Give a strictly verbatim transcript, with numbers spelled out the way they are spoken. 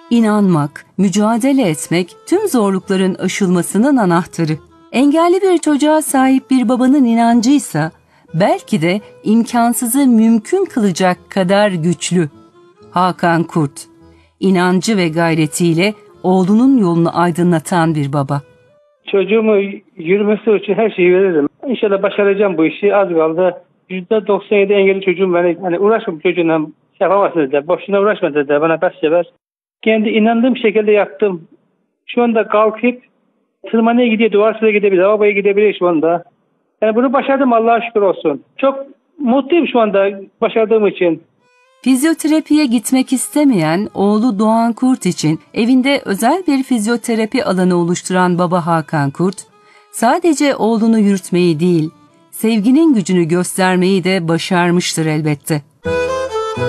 İnanmak, mücadele etmek tüm zorlukların aşılmasının anahtarı. Engelli bir çocuğa sahip bir babanın inancıysa belki de imkansızı mümkün kılacak kadar güçlü. Hakan Kurt, inancı ve gayretiyle oğlunun yolunu aydınlatan bir baba. Çocuğumu yürümesi için her şeyi veririm. İnşallah başaracağım bu işi. Az kaldı. yüzde doksan yedi engelli çocuğum beni hani uğraşma bu çocuğunla şey yapamazsın dediler. Boşuna uğraşma dediler. Bana beş sefer. Kendi inandığım şekilde yaptım. Şu anda kalkıp tırmanmaya gidiyor. Duvar sıra gidebilir. Lavaboya gidebilir şu anda. Yani bunu başardım, Allah'a şükür olsun. Çok mutluyum şu anda başardığım için. Fizyoterapiye gitmek istemeyen oğlu Doğan Kurt için evinde özel bir fizyoterapi alanı oluşturan baba Hakan Kurt, sadece oğlunu yürütmeyi değil, sevginin gücünü göstermeyi de başarmıştır elbette.